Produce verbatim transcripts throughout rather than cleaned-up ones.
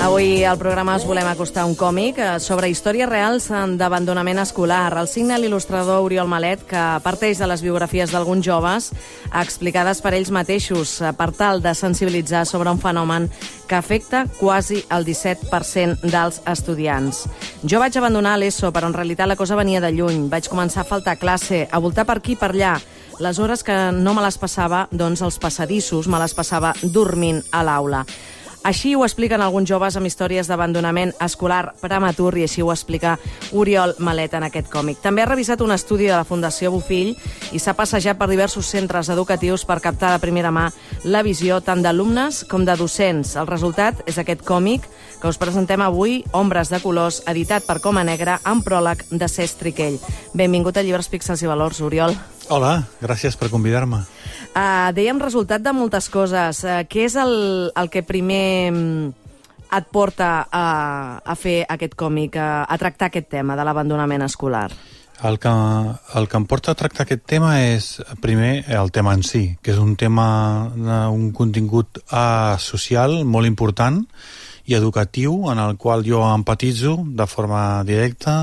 Avui al programa us volem acostar un còmic sobre històries reals d'abandonament escolar. El signa l'il·lustrador Oriol Malet, que parteix de les biografies d'alguns joves explicades per ells mateixos per tal de sensibilitzar sobre un fenomen que afecta quasi el disset per cent dels estudiants. Jo vaig abandonar l'ESO, però en realitat la cosa venia de lluny. Vaig començar a faltar classe, a voltar per aquí i per allà. Les hores que no me les passava, doncs, als passadissos, me les passava dormint a l'aula. Així ho expliquen alguns joves amb històries d'abandonament escolar prematur i així ho explica Oriol Malet en aquest còmic. També ha revisat un estudi de la Fundació Bofill i s'ha passejat per diversos centres educatius per captar de primera mà la visió tant d'alumnes com de docents. El resultat és aquest còmic que us presentem avui, Ombres de colors, editat per Coma Negra, amb pròleg de Cesc Triquell. Benvingut a Llibres, Píxels i Valors, Oriol. Hola, gràcies per convidar-me. Uh, dèiem resultat de moltes coses. Uh, què és el, el que primer et porta a, a fer aquest còmic, a, a tractar aquest tema de l'abandonament escolar? El que, el que em porta a tractar aquest tema és, primer, el tema en si, que és un tema, un contingut uh, social molt important i educatiu, en el qual jo empatitzo de forma directa,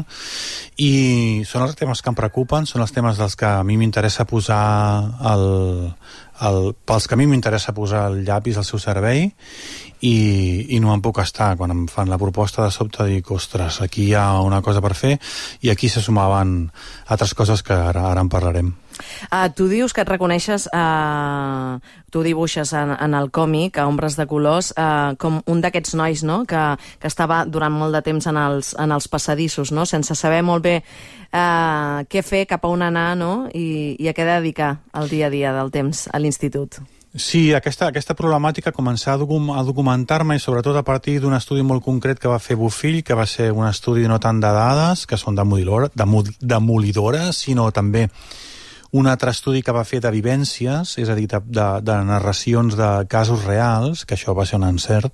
i són els temes que em preocupen, són els temes dels que a mi m'interessa posar el, el, pels que a mi m'interessa posar el llapis al seu servei, i, i no em puc estar. Quan em fan la proposta de sobte dic, ostres, aquí hi ha una cosa per fer, i aquí se sumaven altres coses que ara, ara en parlarem. Uh, tu dius que et reconeixes, uh, tu dibuixes en, en el còmic, a Ombres de colors, uh, com un d'aquests nois, no?, que, que estava durant molt de temps en els, en els passadissos, no?, sense saber molt bé uh, què fer, cap a on anar, no?, i, i a què dedicar el dia a dia del temps a l'institut. Sí, aquesta, aquesta problemàtica començar a, docum, a documentar-me, i sobretot a partir d'un estudi molt concret que va fer Bofill, que va ser un estudi no tant de dades, que són demolidores, sinó també un altre estudi que va fer de vivències, és a dir, de, de, de narracions de casos reals, que això va ser un encert.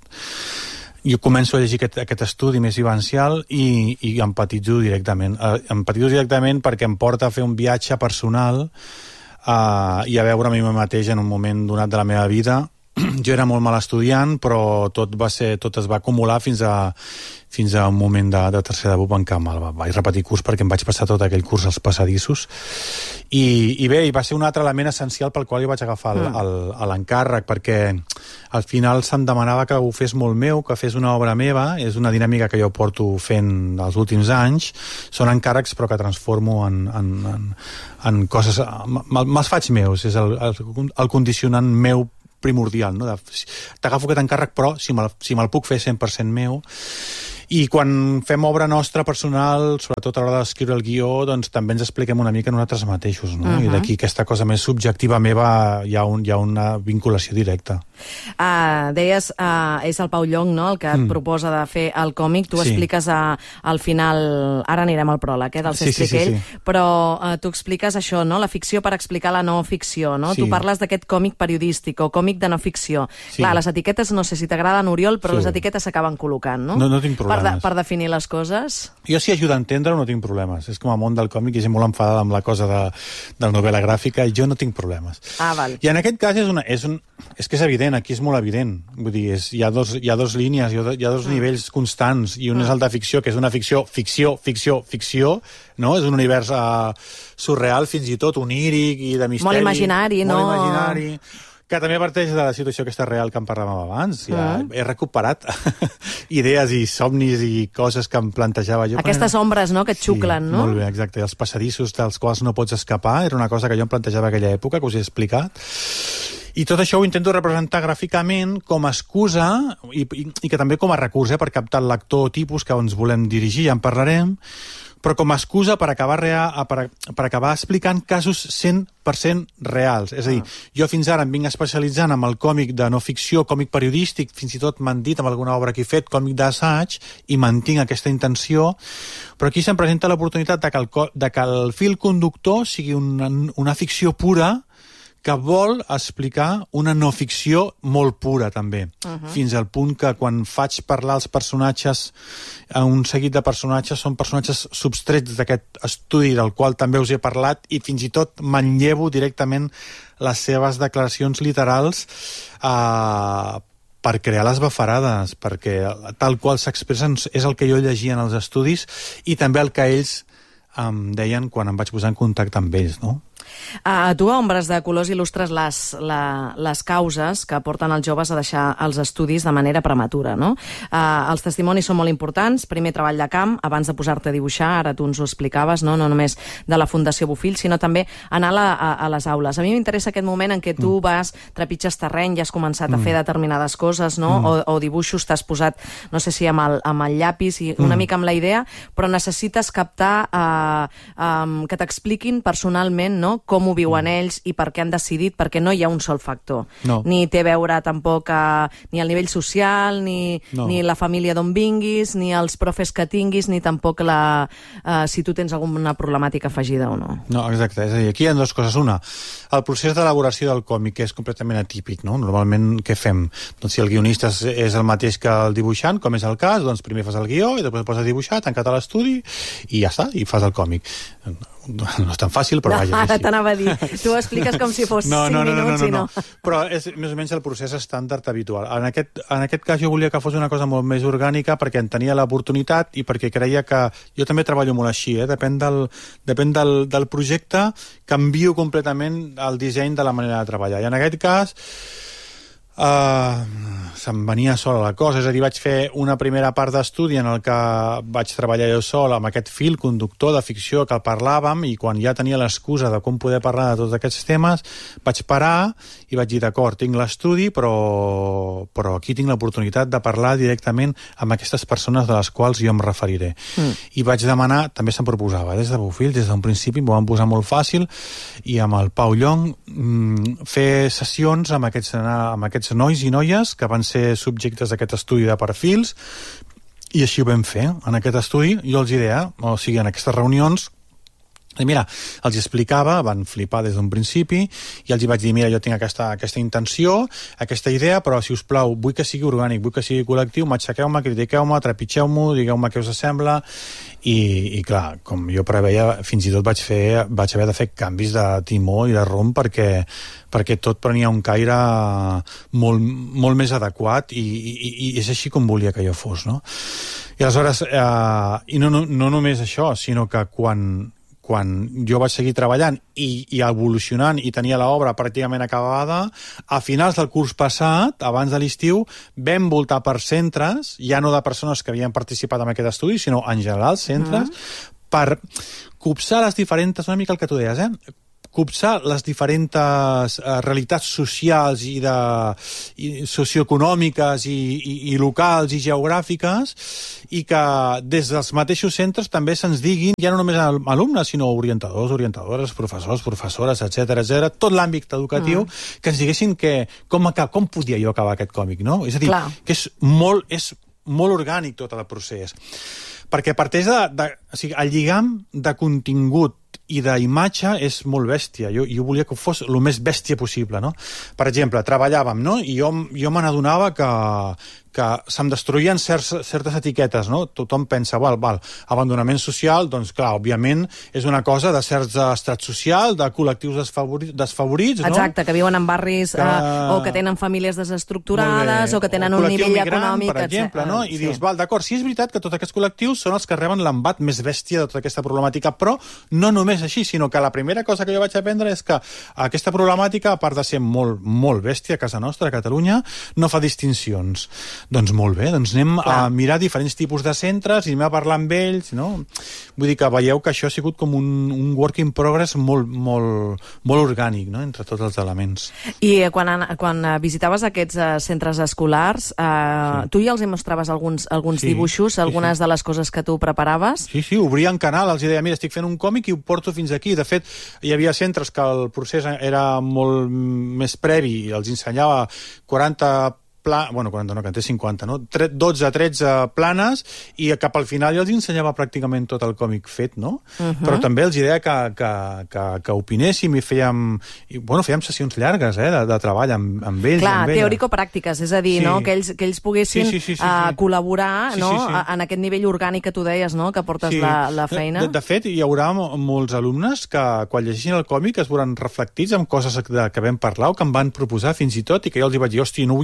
Jo començo a llegir aquest, aquest estudi més vivencial i, i empatitzo directament. Eh, empatitzo directament perquè em porta a fer un viatge personal uh, i a veure a mi mateix en un moment donat de la meva vida. Jo era molt mal estudiant, però tot va ser, tot es va acumular fins a, fins a un moment de, de tercer de B U P en què vaig repetir curs perquè em vaig passar tot aquell curs als passadissos. I, i bé, i va ser un altre element essencial pel qual jo vaig agafar l'encàrrec, perquè al final se'm demanava que ho fes molt meu, que fes una obra meva. És una dinàmica que jo porto fent els últims anys. Són encàrrecs però que transformo en, en, en, en coses, me'ls faig meus, és el, el, el condicionant meu primordial, no? T'agafo aquest encàrrec, però si me'l si me puc fer cent per cent meu. I quan fem obra nostra personal, sobretot a l'hora d'escriure el guió, doncs també ens expliquem una mica nosaltres mateixos, no? Uh-huh. I d'aquí aquesta cosa més subjectiva meva hi ha, un, hi ha una vinculació directa. Uh, deies, uh, és el Pau Llong, no?, el que et mm. proposa de fer el còmic. Tu sí. expliques uh, al final, ara anirem al pròleg, eh, del Cesc sí, sí, Triquell, sí, sí. però uh, tu expliques això, no?, la ficció per explicar la no ficció, no? Sí. Tu parles d'aquest còmic periodístic o còmic de no ficció. Sí. Clar, les etiquetes, no sé si t'agraden, Oriol, però sí. les etiquetes s'acaben col·locant, no? No, no tinc problemes. Per, de, per definir les coses? Jo, si ajuda a entendre, no tinc problemes. És com a món del còmic, i és molt enfadada amb la cosa de, de la novel·la gràfica, i jo no tinc problemes. Ah, val. I en aquest cas és, una, és, un, és que és evident, aquí és molt evident. Vull dir, és, hi, ha dos, hi ha dos línies, hi ha, hi ha dos mm. nivells constants, i un mm. és el de ficció, que és una ficció, ficció, ficció, ficció, no? És un univers uh, surreal, fins i tot oníric i de misteri. Molt imaginari, molt no? Molt imaginari. Que també parteix de la situació aquesta real que en parlàvem abans. Ja mm. he recuperat idees i somnis i coses que em plantejava jo. Aquestes quan... ombres, no?, que et xuclen, sí, no? Molt bé, exacte. Els passadissos dels quals no pots escapar, era una cosa que jo em plantejava a aquella època, que us he explicat. I tot això ho intento representar gràficament com a excusa i, i, i que també com a recurs, eh, per captar el lector tipus que ens volem dirigir, ja en parlarem, però com a excusa per acabar, rea, per, per acabar explicant casos cent per cent reals. És a dir, jo fins ara em vinc especialitzant amb el còmic de no ficció, còmic periodístic, fins i tot m'han dit amb alguna obra que he fet, còmic d'assaig, i mantinc aquesta intenció, però aquí se'm presenta l'oportunitat de que el, de que el fil conductor sigui una, una ficció pura que vol explicar una no ficció molt pura, també. Uh-huh. Fins al punt que quan faig parlar els personatges, un seguit de personatges, són personatges substrets d'aquest estudi del qual també us he parlat, i fins i tot manllevo directament les seves declaracions literals eh, per crear les bafarades, perquè tal qual s'expressen és el que jo llegia en els estudis i també el que ells em deien quan em vaig posar en contacte amb ells, no? Uh, tu a Ombres de Colors il·lustres les, la, les causes que porten els joves a deixar els estudis de manera prematura, no? Uh, els testimonis són molt importants. Primer treball de camp, abans de posar-te a dibuixar, ara tu ens ho explicaves, no, no només de la Fundació Bofill, sinó també anar a, la, a, a les aules. A mi m'interessa aquest moment en què tu mm. vas, trepitges terreny i has començat mm. a fer determinades coses, no? Mm. O, o dibuixos, t'has posat, no sé si amb el, amb el llapis i una mm. mica amb la idea, però necessites captar uh, um, que t'expliquin personalment, no?, com ho viuen mm. ells i per què han decidit, perquè no hi ha un sol factor. No. Ni té a veure tampoc a, ni el nivell social, ni, no. ni la família d'on vinguis, ni els profes que tinguis, ni tampoc la, uh, si tu tens alguna problemàtica afegida o no. No, exacte. És a dir, aquí hi ha dues coses. Una, el procés d'elaboració del còmic és completament atípic, no? Normalment, què fem? Doncs si el guionista és, és el mateix que el dibuixant, com és el cas, doncs primer fas el guió i després el poses a dibuixar, tancat a l'estudi i ja està, i fas el còmic. No és tan fàcil, però vaja. Ara t'anava a dir. Tu ho expliques com si fos no, cinc no, no, minuts no, no, no, i no. no. Però és més o menys el procés estàndard habitual. En aquest, en aquest cas jo volia que fos una cosa molt més orgànica perquè en tenia l'oportunitat i perquè creia que... Jo també treballo molt així, eh? Depèn del, depèn del, del projecte, canvio completament el disseny de la manera de treballar. I en aquest cas... Uh, se'm venia sola la cosa, és a dir, vaig fer una primera part d'estudi en el que vaig treballar jo sol amb aquest fil conductor de ficció que parlàvem i quan ja tenia l'excusa de com poder parlar de tots aquests temes vaig parar i vaig dir, d'acord, tinc l'estudi però, però aquí tinc l'oportunitat de parlar directament amb aquestes persones de les quals jo em referiré. Mm. I vaig demanar, també se'm proposava des de Bofill, des d'un principi m'ho van posar molt fàcil i amb el Pau Llong mm, fer sessions amb aquests, amb aquests nois i noies que van ser subjectes d'aquest estudi de perfils i així ho vam fer. En aquest estudi jo els deia, o sigui, en aquestes reunions i mira, els explicava, van flipar des d'un principi i els hi vaig dir, mira, jo tinc aquesta, aquesta intenció, aquesta idea, però si us plau, vull que sigui orgànic, vull que sigui col·lectiu, matxaqueu-me, critiqueu-me, trepitgeu-me, digueu-me què us sembla i, i clar, com jo preveia, fins i tot vaig fer, vaig haver de fer canvis de timó i de rumb perquè, perquè tot prenia un caire molt, molt més adequat i, i, i és així com volia que jo fos, no? I aleshores, eh, i no, no, no només això, sinó que quan quan jo vaig seguir treballant i, i evolucionant i tenia l'obra pràcticament acabada, a finals del curs passat, abans de l'estiu, vam voltar per centres, ja no de persones que havien participat en aquest estudi, sinó en general centres, mm. per copsar les diferents, una mica el que tu deies, eh? copsar les diferents uh, realitats socials i, de, i socioeconòmiques i, i, i locals i geogràfiques i que des dels mateixos centres també se'ns diguin, ja no només alumnes, sinó orientadors, orientadores, professors, professores, etcètera, etcètera, tot l'àmbit educatiu, mm. que ens diguessin que, com, com podia jo acabar aquest còmic, no? És a dir, Clar. que és molt, és molt orgànic tot el procés. Perquè parteix de, de... O sigui, el lligam de contingut i d'imatge és molt bèstia. Jo, jo volia que fos el més bèstia possible, no? Per exemple, treballàvem, no? I jo, jo me n'adonava que, que se'm destruïen certs, certes etiquetes, no? Tothom pensa, val, val, abandonament social, doncs clar, òbviament és una cosa de certs estats social, de col·lectius desfavorits, desfavorits no? Exacte, que viuen en barris que... Eh, o que tenen famílies desestructurades o que tenen o un nivell migrant, econòmic, per exemple, no? I sí. dius, val, d'acord, sí és veritat que tots aquests col·lectius són els que reben l'embat més bèstia de tota aquesta problemàtica, però no només així, sinó que la primera cosa que jo vaig aprendre és que aquesta problemàtica, a part de ser molt, molt bèstia a casa nostra, a Catalunya, no fa distincions. Doncs molt bé, doncs anem Clar. a mirar diferents tipus de centres i anem a parlar amb ells, no? Vull dir que veieu que això ha sigut com un, un work in progress molt, molt, molt orgànic, no?, entre tots els elements. I quan, quan visitaves aquests uh, centres escolars, uh, sí. tu ja els mostraves alguns, alguns sí, dibuixos, algunes sí, sí. de les coses que tu preparaves? Sí, sí, obrien canal, els deia, mira, estic fent un còmic i ho porto fins aquí. De fet, hi havia centres que el procés era molt més previ i els ensenyava quaranta Pla, bueno, quaranta no, que en té cinquanta, no? dotze a tretze planes i cap al final jo els ensenyava pràcticament tot el còmic fet, no? Uh-huh. Però també els deia que, que, que, que opinéssim i fèiem, i, bueno, fèiem sessions llargues, eh, de, de treball amb, amb ells. Clar, amb teòrico-pràctiques, és a dir, sí. no? que, ells, que ells poguessin sí, sí, sí, sí, sí. Uh, col·laborar sí, no? sí, sí. en aquest nivell orgànic que tu deies, no? que portes sí. la, la feina. De, de fet, hi haurà molts alumnes que quan llegeixin el còmic es veuran reflectits en coses de, que vam parlar o que em van proposar fins i tot i que jo els hi vaig dir, hosti, no ho havia pensat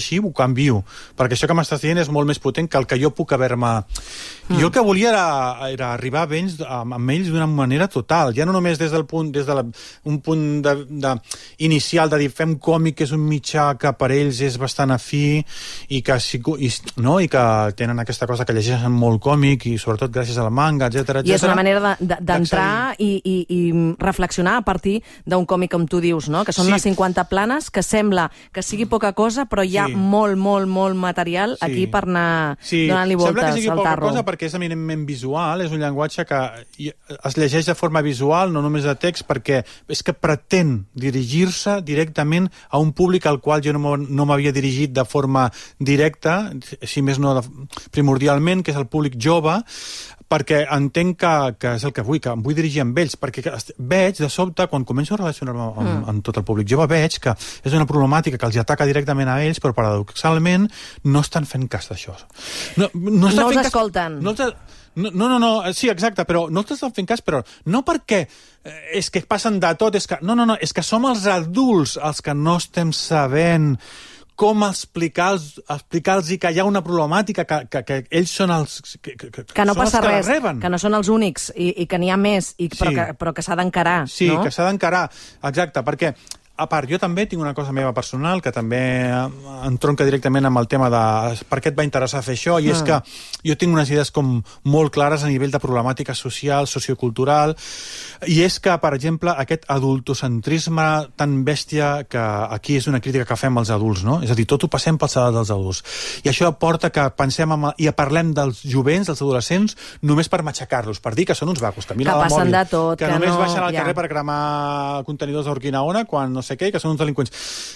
així, ho canvio, perquè això que m'estàs dient és molt més potent que el que jo puc haver-me... Mm. Jo el que volia era, era arribar a ells, amb, amb ells d'una manera total, ja no només des del punt, des de la, un punt de, de, inicial de dir fem còmic, que és un mitjà que per ells és bastant afí i que, i, no? I que tenen aquesta cosa que llegeixen molt còmic i sobretot gràcies al manga, etcètera, etcètera. I és una manera d'entrar i, i, i reflexionar a partir d'un còmic, com tu dius, no? Que són sí. unes cinquanta planes, que sembla que sigui poca cosa, però hi ha sí. molt, molt, molt material sí. aquí per anar sí. donant-li voltes sembla que sigui al poca tarro. Cosa perquè és eminentment visual, és un llenguatge que es llegeix de forma visual, no només de text, perquè és que pretén dirigir-se directament a un públic al qual jo no m'havia dirigit de forma directa, si més no de, primordialment, que és el públic jove, perquè entenc que, que és el que vull, que em vull dirigir amb ells, perquè veig, de sobte, quan començo a relacionar-me amb, mm. amb tot el públic jove, veig que és una problemàtica que els ataca directament a ells, però paradoxalment no estan fent cas d'això. No, no, no els escolten. No, no, no, no, sí, exacte, però no t'estan fent cas, però no perquè és que passen de tot, és que, no, no, no, és que som els adults els que no estem sabent com explicar-los explicar que hi ha una problemàtica, que, que, que ells són els que, que, que, que no passa que res, que no són els únics i, i que n'hi ha més, i, però, sí. que, però que s'ha d'encarar. Sí, no? que s'ha d'encarar, exacte, perquè a part, jo també tinc una cosa meva personal que també entronca directament amb el tema de per què et va interessar fer això, i mm. és que jo tinc unes idees com molt clares a nivell de problemàtica social, sociocultural, i és que, per exemple, aquest adultocentrisme tan bèstia que aquí és una crítica que fem als adults, no? És a dir, tot ho passem pel sedal dels adults. I això porta que pensem amb, i parlem dels jovents, dels adolescents, només per matxacar-los, per dir que són uns vacos, que miren que al mòbil, de tot, que, que només no, baixen al ja. carrer per cremar contenidors d'Urquinaona quan no sé què, que són uns delinqüents.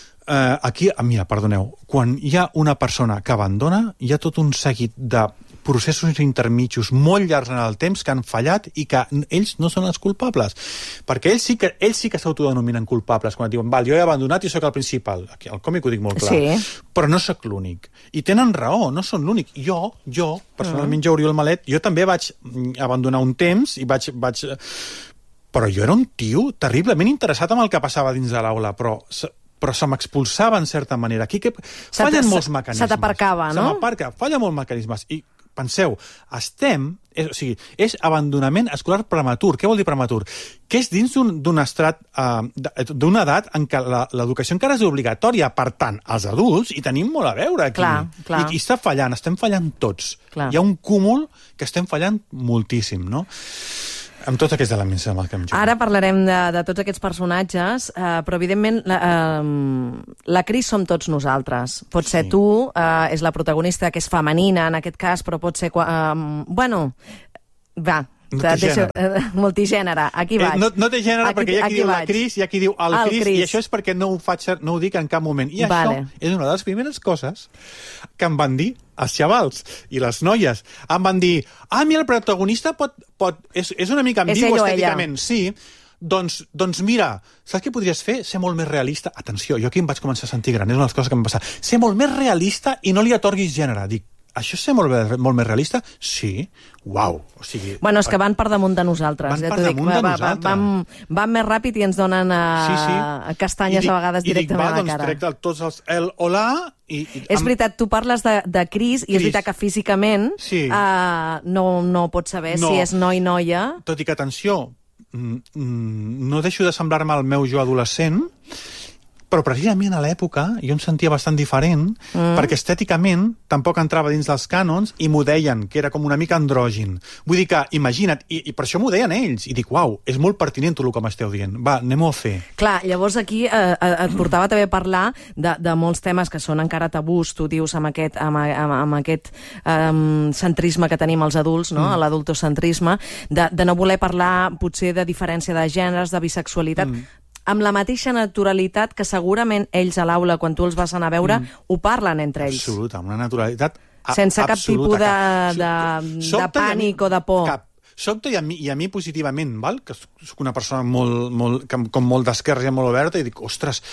Uh, aquí, mira, perdoneu, quan hi ha una persona que abandona, hi ha tot un seguit de processos intermitjos molt llargs en el temps que han fallat i que ells no són els culpables. Perquè ells sí que ells sí que s'autodenominen culpables quan diuen, val, jo he abandonat i sóc el principal. Aquí al còmic ho dic molt clar. Sí. Però no sóc l'únic. I tenen raó, no són l'únic. Jo, jo, personalment, jo, Oriol Malet, jo també vaig abandonar un temps i vaig... vaig però jo era un tio terriblement interessat en el que passava dins de l'aula, però... però se m'expulsava en certa manera. Aquí que fallen molts mecanismes. Se t'aparcava, no? Se m'aparca, fallen molts mecanismes. I penseu, estem... És, o sigui, és abandonament escolar prematur. Què vol dir prematur? Que és dins d'un estrat, uh, d'una edat en què l'educació encara és obligatòria. Per tant, els adults hi tenim molt a veure aquí. Clar, clar. I, I està fallant, estem fallant tots. Clar. Hi ha un cúmul que estem fallant moltíssim, no? Amb tots aquests elements amb els que hem jugat. Ara parlarem de, de tots aquests personatges, eh, però evidentment la, eh, la Cris som tots nosaltres. Pot ser sí. tu, eh, és la protagonista que és femenina en aquest cas, però pot ser... Eh, bueno, va... Multigènere. Deixa, eh, multigènere, aquí vaig. Eh, no, no té gènere aquí, perquè hi ha qui diu vaig. La Cris, hi ha qui diu el, el Cris, Cris, i això és perquè no ho, faig, no ho dic en cap moment. I vale. això és una de les primeres coses que em van dir els xavals i les noies. Em van dir, ah, mira, el protagonista pot, pot, és, és una mica ambigu estèticament. Sí, doncs, doncs mira, saps què podries fer? Ser molt més realista. Atenció, jo aquí em vaig començar a sentir gran, és una de les coses que em va passar. Ser molt més realista i no li atorguis gènere. Dic, això és ser molt, molt més realista? Sí. Uau. O sigui, bueno, és que van per damunt de nosaltres. Van ja per damunt de nosaltres. Van, van més ràpid i ens donen a, sí, sí. castanyes dic, a vegades directament dic, va, a la doncs, cara. Crec que tots els... El hola... I, i, és amb... veritat, tu parles de, de Cris, i és veritat que físicament sí. uh, no, no pots saber no. si és noi-noia. Tot i que, atenció, no deixo de semblar-me al meu jo adolescent, però precisament a l'època jo em sentia bastant diferent, mm. perquè estèticament tampoc entrava dins dels cànons i m'ho deien, que era com una mica andrògin. Vull dir que, imagina't, i, i per això m'ho deien ells, i dic, uau, és molt pertinent tot el que m'esteu dient, va, anem-ho a fer. Clar, llavors aquí eh, et portava també a parlar de, de molts temes que són encara tabús, tu dius, amb aquest, amb, amb, amb aquest um, centrisme que tenim els adults, no? Mm. l'adultocentrisme, de, de no voler parlar potser de diferència de gèneres, de bisexualitat, mm. amb la mateixa naturalitat que segurament ells a l'aula, quan tu els vas anar a veure, mm. ho parlen entre ells. Absoluta, amb una naturalitat a, sense absoluta, cap tipus de, cap. de, de pànic mi, o de por. Cap. Sobte i a mi, i a mi positivament, val? Que soc una persona molt, molt, com molt d'esquerra i molt oberta, i dic, ostres,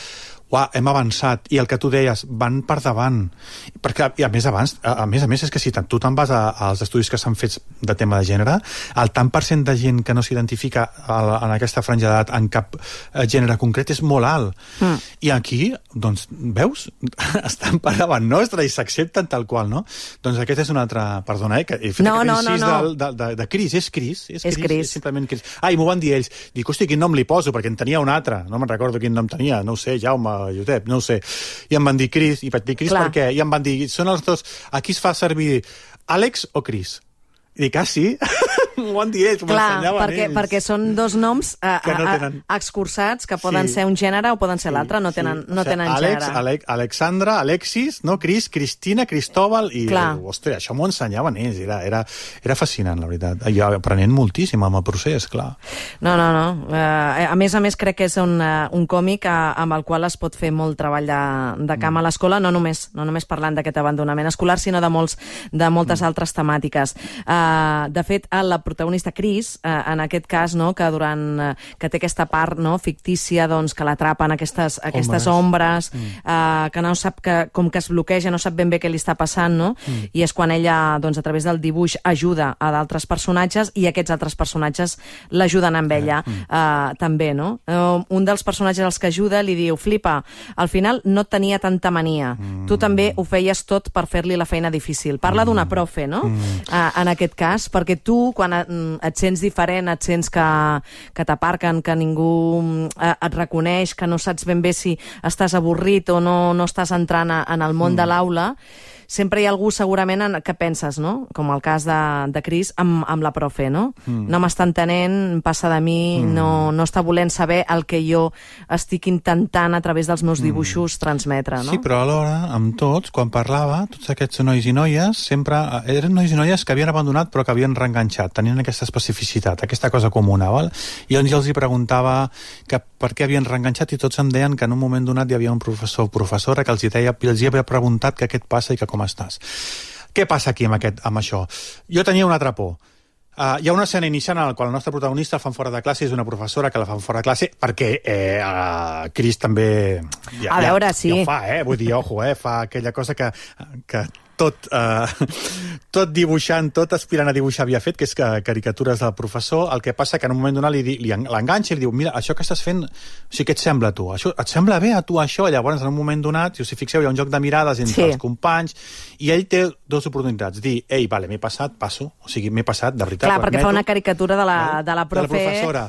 uah, hem avançat, i el que tu deies, van per davant, perquè a més abans, a, a més a més és que si tu te'n vas a, als estudis que s'han fet de tema de gènere, el tant per cent de gent que no s'identifica en aquesta franja d'edat en cap gènere concret és molt alt, mm. i aquí, doncs, veus, estan per davant nostre i s'accepten tal qual, no? Doncs aquest és un altre, perdona, eh, que he fet no, aquest no, incís no, no. de, de, de, de Cris, és Cris, és, és Cris, Cris, és simplement Cris. Ah, i m'ho van dir ells, dic, hosti, quin nom li poso, perquè en tenia un altre, no me'n recordo quin nom tenia, no ho sé, Jaume, Josep, no ho sé, i em van dir Cris, i vaig dir Cris per què? I em van dir, són els dos, aquí es fa servir Àlex o Cris? I dic, ah, sí? M'ho van dir ells, m'ensenyaven perquè, ells. perquè són dos noms eh, que no tenen... excursats, que poden sí. ser un gènere o poden ser sí, l'altre, no tenen, sí. no tenen o sigui, gènere. Àlex, Àlex, Alexandra, Alexis, no? Cris, Cristina, Cristóbal, i, ostres, això m'ho ensenyaven ells, era, era, era fascinant, la veritat. Jo aprenent moltíssim amb el procés, clar. No, no, no. Uh, a més a més, crec que és un, uh, un còmic uh, amb el qual es pot fer molt treball de, de camp mm. a l'escola, no només, no només parlant d'aquest abandonament escolar, sinó de, molts, de moltes mm. altres temàtiques. Uh, de fet, la protagonista Cris, eh, en aquest cas, no, que durant eh, que té aquesta part, no, fictícia, doncs, que l'atrapen aquestes, aquestes ombres, mm. eh, que no sap que, com que es bloqueja, no sap ben bé què li està passant, no? Mm. I és quan ella, doncs, a través del dibuix ajuda a d'altres personatges i aquests altres personatges l'ajuden amb ella mm. eh, també, no? Eh, un dels personatges als que ajuda li diu, flipa, al final no tenia tanta mania, mm. tu també ho feies tot per fer-li la feina difícil. Parla mm. d'una profe, no? Mm. Eh, en aquest cas, perquè tu, quan et sents diferent, et sents que, que t'aparquen, que ningú et reconeix, que no saps ben bé si estàs avorrit o no, no estàs entrant en el món mm. de l'aula, sempre hi ha algú segurament en, que penses, no? Com el cas de, de Cris amb, amb la profe, no? Mm. No m'està entenent, passa de mi, mm. no, no està volent saber el que jo estic intentant a través dels meus dibuixos mm. transmetre, no? Sí, però alhora, amb tots, quan parlava, tots aquests nois i noies, sempre eren nois i noies que havien abandonat però que havien reenganxat, tenien aquesta especificitat, aquesta cosa comuna, val? I llavors jo els hi preguntava que per què havien reenganxat i tots em deien que en un moment donat hi havia un professor o professora que els hi deia, els hi havia preguntat que què et passa i que com estàs. Què passa aquí amb, aquest, amb això? Jo tenia una altra por. Uh, hi ha una escena inicial en la qual el nostre protagonista el fan fora de classe, és una professora que la fan fora de classe perquè eh, uh, Cris també ja, a veure, ja, sí. ja ho fa, eh? Vull dir, ojo, eh? Fa aquella cosa que, que tot, eh, tot dibuixant, tot aspirant a dibuixar havia fet, que és que caricatures del professor. El que passa que en un moment donat li, li l'enganxa i li diu, mira, això que estàs fent, o sigui, què et sembla a tu? Això, et sembla bé a tu això? Llavors, en un moment donat, si us hi fixeu, hi ha un joc de mirades entre sí. els companys, i ell té dues oportunitats. Dir, ei, vale, m'he passat, passo. O sigui, m'he passat, de veritat. Clar, perquè fa una caricatura de la, de la profe... De la professora.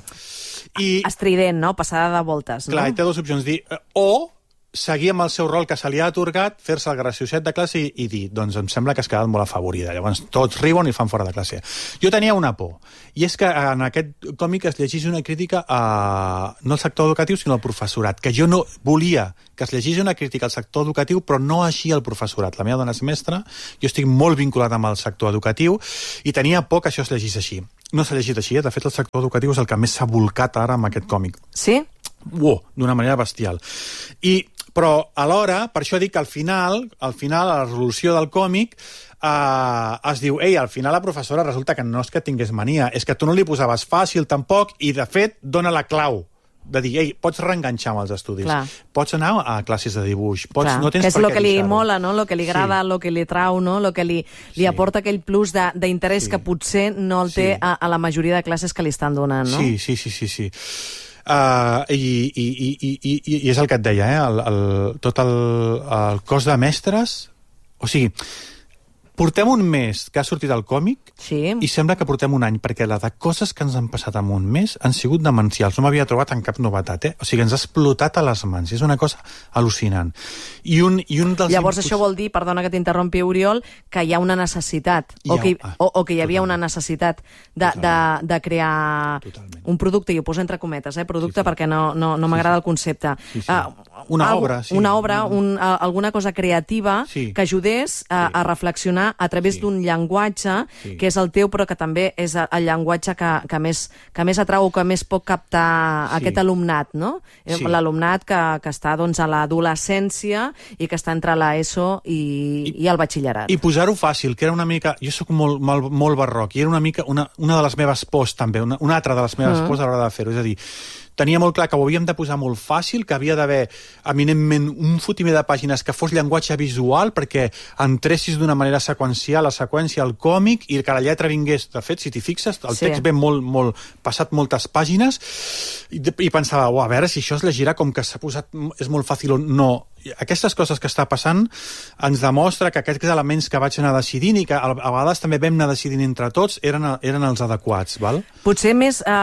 I, estrident, no? Passada de voltes, clar, no? i té dues opcions. Dir, o seguir amb el seu rol que se li ha atorgat, fer-se el gracioset de classe i, i dir, doncs em sembla que has quedat molt afavorida. Llavors tots riuen i fan fora de classe. Jo tenia una por, i és que en aquest còmic es llegís una crítica a, no al sector educatiu, sinó al professorat, que jo no volia que es llegís una crítica al sector educatiu, però no així al professorat. La meva dona és mestra, jo estic molt vinculat amb el sector educatiu, i tenia por que això es llegís així. No s'ha llegit així, eh? De fet el sector educatiu és el que més s'ha volcat ara amb aquest còmic. Sí? Uau, d'una manera bestial. I però alhora, per això dic que al final, al final, a la resolució del còmic, eh, es diu, ei, al final la professora resulta que no és que tingués mania, és que tu no li posaves fàcil tampoc, i de fet dona la clau de dir, ei, pots reenganxar amb els estudis, Clar. pots anar a classes de dibuix, pots, no tens que és per el què que li deixar-ho. mola, no? El que li agrada, el sí. que li trau, no? El que li, li sí. aporta aquell plus d'interès sí. que potser no el té sí. a, a la majoria de classes que li estan donant, no? Sí, sí, sí, sí, sí. Uh, i, i, i, i, i, i és el que et deia, eh? el, el, tot el, el cos de mestres, o sigui, portem un mes que ha sortit el còmic sí. i sembla que portem un any, perquè la de coses que ens han passat en un mes han sigut demencials. No m'havia trobat en cap novetat, eh? O sigui, ens ha explotat a les mans. És una cosa al·lucinant. I un, i un dels Llavors inputs... això vol dir, perdona que t'interrompi, Oriol, que hi ha una necessitat, ha... o, que, ah, o, o que hi havia totalment. una necessitat de, de, de crear totalment. un producte, i ho poso entre cometes, eh? producte, sí, sí. perquè no, no, no m'agrada sí, sí. el concepte. Sí, sí. Uh, una algo, obra, sí. Una obra, un, uh, alguna cosa creativa sí. que ajudés a, a reflexionar a través sí. d'un llenguatge sí. que és el teu, però que també és el llenguatge que, que, més, que més atrau o que més pot captar sí. aquest alumnat, no? Sí. L'alumnat que, que està doncs, a l'adolescència i que està entre l'ESO i, I, i el batxillerat. I posar-ho fàcil, que era una mica... Jo sóc molt, molt, molt barroc, i era una mica una, una de les meves pors, també, una, una altra de les meves uh -huh. pors a l'hora de fer-ho. És a dir, tenia molt clar que ho havíem de posar molt fàcil, que havia d'haver, eminentment, un fotimer de pàgines que fos llenguatge visual perquè entressis d'una manera seqüencial a seqüència al còmic i que la lletra vingués. De fet, si t'hi fixes, el text sí. ve molt, molt, passat moltes pàgines i, i pensava, oh, a veure si això es llegirà com que s'ha posat, és molt fàcil o no. Aquestes coses que està passant ens demostra que aquests elements que vaig anar decidint i que a vegades també vam anar decidint entre tots eren, eren els adequats, val? Potser més, eh,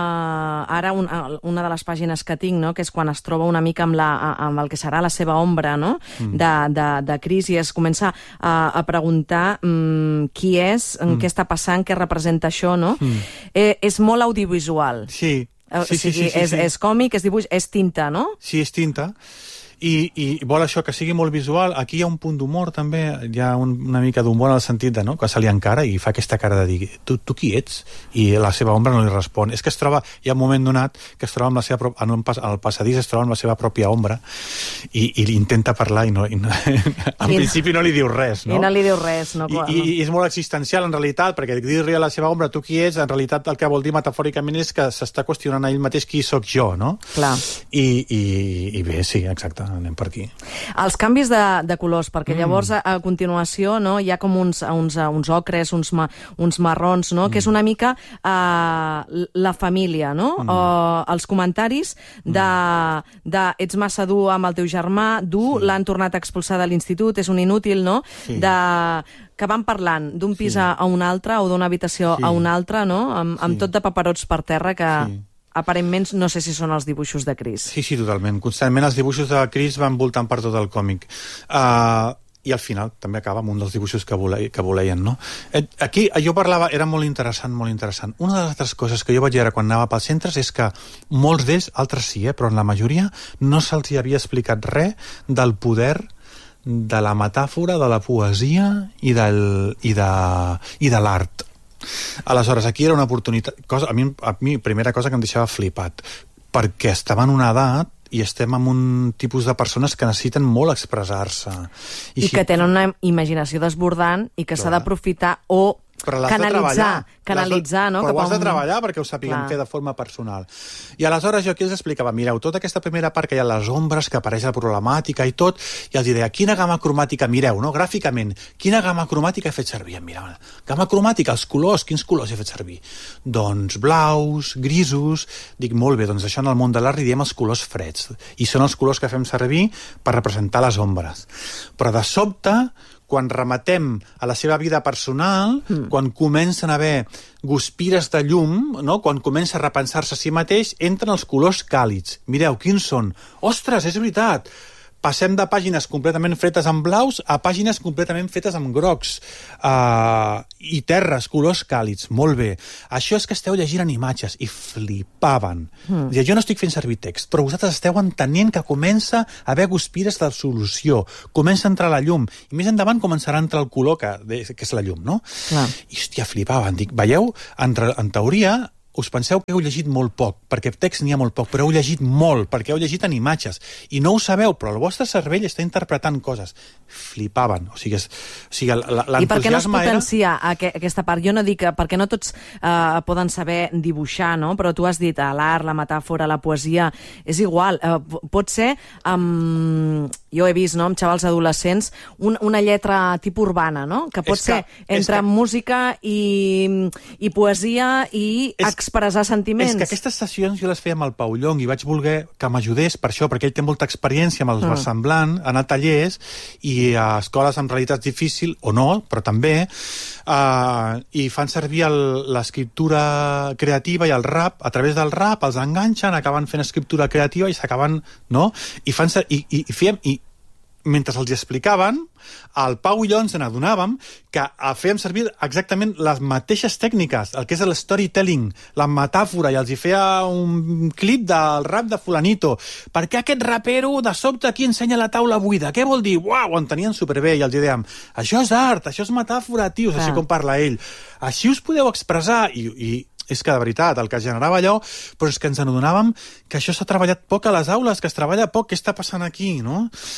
ara un, una de les pàgines que tinc, no?, que és quan es troba una mica amb, la, amb el que serà la seva ombra, no?, mm. de, de, de crisi, es comença a, a preguntar mm, qui és, mm. què està passant, què representa això, no? Mm. Eh, és molt audiovisual. Sí. O sí, sigui, sí, sí, sí, és, sí. és còmic, és dibuix, és tinta, no? Sí, és tinta. I, i vol això que sigui molt visual. Aquí hi ha un punt d'humor també, hi ha un, una mica d'humor en el sentit de, no?, que se li encara i fa aquesta cara de dir, tu, tu qui ets? I la seva ombra no li respon. És que es troba, hi ha un moment donat que es troba amb la seva, en un pas, al passadís es troba amb la seva pròpia ombra i, i intenta parlar i, no, i no, en I, principi no li diu res, no? I no li diu res, no? I, i, i és molt existencial en realitat, perquè dir-li a la seva ombra tu qui ets, en realitat el que vol dir metafòricament és que s'està qüestionant a ell mateix qui sóc jo, no? Clar. I, i, i bé, sí, exacte, anem per aquí. Els canvis de, de colors, perquè llavors a, a continuació, no, hi ha com uns, uns, uns ocres, uns, ma, uns marrons, no?, mm. que és una mica uh, la família, no? Mm. Uh, els comentaris de, de ets massa dur amb el teu germà, dur, sí. l'han tornat a expulsar de l'institut, és un inútil, no? Sí. De que van parlant d'un pis sí. a un altre o d'una habitació sí. a una altra, no?, amb, amb sí. tot de paperots per terra que... Sí. Aparentment, no sé si són els dibuixos de Chris. Sí, sí, totalment. Constantment els dibuixos de Chris van voltant per tot el còmic. Uh, I al final també acaba amb un dels dibuixos que, vole, que voleien, no? Aquí jo parlava, era molt interessant, molt interessant. Una de les altres coses que jo vaig veure quan anava pels centres és que molts d'ells, altres sí, eh, però en la majoria, no se'ls havia explicat res del poder de la metàfora, de la poesia i, del, i de, i de l'art. Aleshores, aquí era una oportunitat... Cosa, a, mi, a mi, primera cosa que em deixava flipat, perquè estava en una edat i estem amb un tipus de persones que necessiten molt expressar-se. I, I si... que tenen una imaginació desbordant i que s'ha d'aprofitar o canalitzar, canalitzar, no? Però ho has de treballar perquè ho sapiguem fer de forma personal. I aleshores jo aquí els explicava, mireu, tota aquesta primera part que hi ha les ombres, que apareix la problemàtica i tot, i els deia, quina gamma cromàtica, mireu, no? Gràficament, quina gamma cromàtica he fet servir? Mireu, gamma cromàtica, els colors, quins colors he fet servir? Doncs blaus, grisos... Dic, molt bé, doncs això en el món de l'art li diem els colors freds, i són els colors que fem servir per representar les ombres. Però de sobte, quan rematem a la seva vida personal, mm. quan comencen a haver guspires de llum, no? Quan comença a repensar-se a si mateix, entren els colors càlids. Mireu, quins són? Ostres, és veritat! Passem de pàgines completament fetes amb blaus a pàgines completament fetes amb grocs. Uh, I terres, colors càlids. Molt bé. Això és que esteu llegint en imatges. I flipaven. Mm. Jo no estic fent servir text, però vosaltres esteu entenent que comença a haver guspires de solució. Comença a entrar la llum. I més endavant començarà a entrar el color, que, que és la llum, no? Clar. I, hòstia, flipaven. Dic, veieu? En, en teoria... us penseu que heu llegit molt poc, perquè text n'hi ha molt poc, però heu llegit molt, perquè heu llegit en imatges, i no ho sabeu, però el vostre cervell està interpretant coses. Flipaven. O sigui, és, o sigui l'entusiasme... I per què no es potencia era... aquesta part? Jo no dic que perquè no tots uh, poden saber dibuixar, no? Però tu has dit l'art, la metàfora, la poesia, és igual. Uh, pot ser, um, jo he vist, no?, amb xavals adolescents, un, una lletra tipus urbana, no?, que pot que, ser entre que... música i, i poesia i és... expressar sentiments. És que aquestes sessions jo les feia amb el Pau Llong i vaig voler que m'ajudés per això, perquè ell té molta experiència amb el mm. versemblant, anar a tallers i a escoles amb realitats difícils, o no, però també, uh, i fan servir l'escriptura creativa i el rap. A través del rap els enganxen, acaben fent escriptura creativa i s'acaben, no? I fan i, i, i fèiem... I, mentre els explicaven, al Pau i jo ens n'adonàvem que fèiem servir exactament les mateixes tècniques, el que és el storytelling, la metàfora, i els hi feia un clip del rap de fulanito. Per què aquest rapero de sobte aquí ensenya la taula buida? Què vol dir? Uau, ho entenien superbé, i els hi dèiem, això és art, això és metàfora, tios, ah. així com parla ell. Així us podeu expressar, i, i és que de veritat, el que generava allò, però és que ens adonàvem que això s'ha treballat poc a les aules, que es treballa poc, què està passant aquí, no?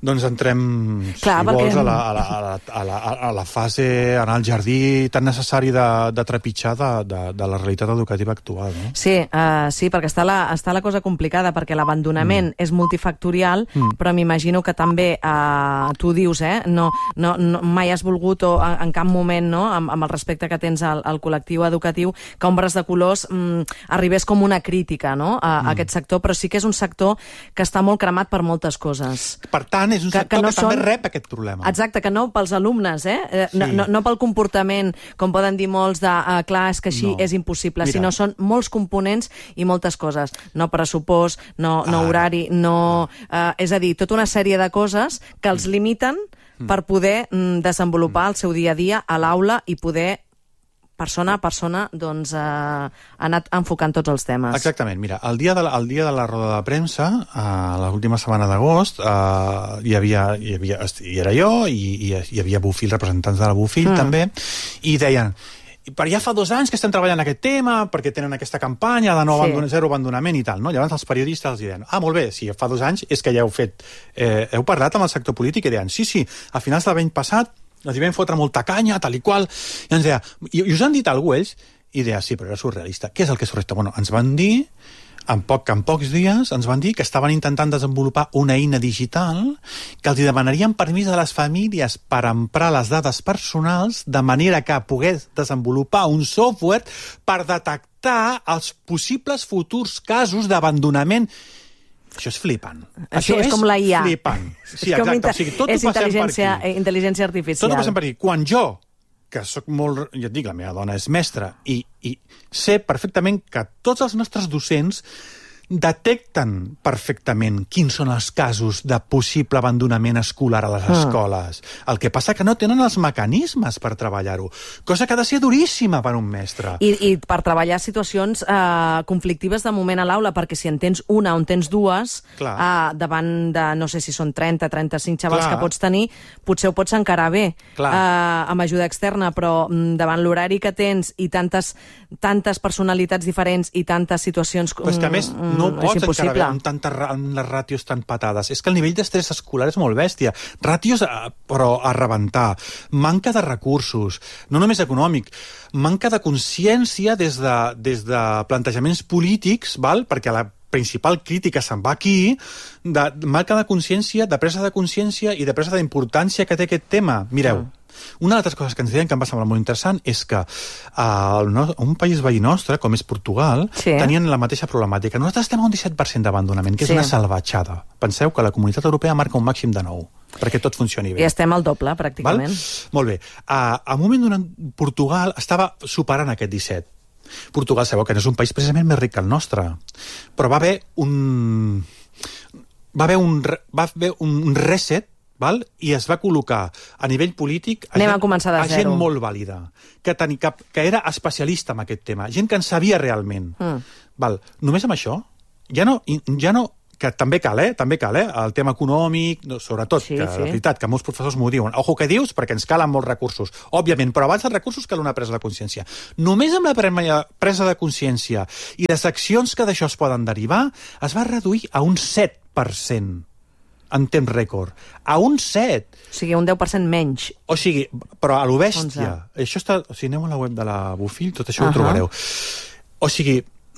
Doncs entrem, Clar, si perquè... vols, a la, a, la, a, la, a, la, a la fase, en el jardí tan necessari de, de trepitjar de, de, de la realitat educativa actual. No? Sí, uh, sí, perquè està la, està la cosa complicada, perquè l'abandonament mm. és multifactorial, mm. però m'imagino que també, uh, tu dius, eh, no, no, no, mai has volgut, o en, en cap moment, no, amb, amb el respecte que tens al, al col·lectiu educatiu, que Ombres de Colors mm, arribés com una crítica, no, a, mm. a aquest sector, però sí que és un sector que està molt cremat per moltes coses. Per tant, és un que, sector que, no que són... també rep aquest problema. Exacte, que no pels alumnes, eh? Sí. No, no, no pel comportament, com poden dir molts de, uh, clar, és que així no. és impossible, Mira. sinó són molts components i moltes coses. No pressupost, no, no ah. horari, no... Uh, és a dir, tota una sèrie de coses que els limiten mm. per poder mm, desenvolupar mm. el seu dia a dia a l'aula i poder persona a persona, doncs, eh, ha anat enfocant tots els temes. Exactament. Mira, el dia de la, el dia de la roda de premsa, a eh, l'última setmana d'agost, eh, hi havia, hi havia, hi era jo, i hi, hi havia Bofill, representants de la Bofill, mm. també, i deien... Per ja fa dos anys que estem treballant aquest tema, perquè tenen aquesta campanya de no sí. abandon, zero abandonament i tal, no? Llavors els periodistes els diuen, ah, molt bé, si fa dos anys és que ja heu fet, eh, heu parlat amb el sector polític i deien, sí, sí, a finals de l'any passat els hi vam fotre molta canya, tal i qual, i ens deia, i, i us han dit alguna cosa, ells? I deia, sí, però era surrealista. Què és el que és surrealista? Bueno, ens van dir, en, poc, en pocs dies, ens van dir que estaven intentant desenvolupar una eina digital que els demanarien permís a les famílies per emprar les dades personals de manera que pogués desenvolupar un software per detectar els possibles futurs casos d'abandonament. Això és flipant. Sí, Això és, és com la I A. Flipant. Sí, exacte. O sigui, tot és ho passem intel·ligència, per aquí. intel·ligència artificial. Tot ho passem per aquí. Quan jo, que sóc molt... Ja et dic, la meva dona és mestra, i, i sé perfectament que tots els nostres docents detecten perfectament quins són els casos de possible abandonament escolar a les escoles. Mm. El que passa que no tenen els mecanismes per treballar-ho, cosa que ha de ser duríssima per un mestre. I, i per treballar situacions eh, conflictives de moment a l'aula, perquè si en tens una o en tens dues, eh, davant de, no sé si són trenta, trenta-cinc xavals Clar. que pots tenir, potser ho pots encarar bé eh, amb ajuda externa, però mm, davant l'horari que tens i tantes, tantes personalitats diferents i tantes situacions... Però és que a més, no No pots encara bé amb, tanta, amb les ràtios tan patades. És que el nivell d'estrès escolar és molt bèstia. Ràtios, però a rebentar. Manca de recursos, no només econòmic, manca de consciència des de, des de plantejaments polítics, val? Perquè la principal crítica se'n va aquí, de manca de consciència, de presa de consciència i de presa d'importància que té aquest tema. Mireu, mm. una altra cosa que ens deien que em va semblar molt interessant és que uh, no, un país veí nostre, com és Portugal, sí. tenien la mateixa problemàtica. Nosaltres estem a un disset per cent d'abandonament, que és sí. una salvatjada. Penseu que la Comunitat Europea marca un màxim de nou, perquè tot funcioni bé. I estem al doble, pràcticament. Val? Molt bé. Uh, a un moment donat, Portugal estava superant aquest disset. Portugal, sabeu que no és un país precisament més ric que el nostre, però va haver un... va haver un, va haver un reset, val? I es va col·locar a nivell polític a, gent, a, a gent molt vàlida, que, teni, que, que era especialista en aquest tema, gent que en sabia realment. Mm. Val? Només amb això, ja no, ja no, que també cal, eh? També cal, eh? El tema econòmic, sobretot, sí, que sí. la veritat, que molts professors m'ho diuen. Ojo, que dius? Perquè ens calen molts recursos. Òbviament, però abans dels recursos cal una presa de consciència. Només amb la presa de consciència i les accions que d'això es poden derivar, es va reduir a un set per cent en temps rècord. A un set. O sigui, un deu per cent menys. O sigui, però a lo bèstia. Això està... O sigui, aneu a la web de la Bofill, tot això uh-huh. ho trobareu. O sigui,